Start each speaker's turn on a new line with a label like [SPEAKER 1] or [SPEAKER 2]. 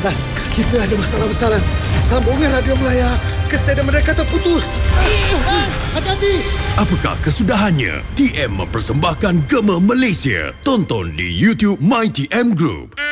[SPEAKER 1] Dan kita ada masalah besar. Sambungan radio Melaya ke stadium mereka terputus. Hati-hati.
[SPEAKER 2] Apakah kesudahannya? TM mempersembahkan Gema Malaysia. Tonton di YouTube My TM Group.